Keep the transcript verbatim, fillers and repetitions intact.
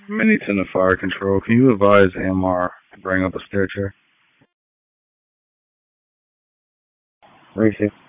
Mini to fire control. Can you advise M R to bring up a stair chair? Racy.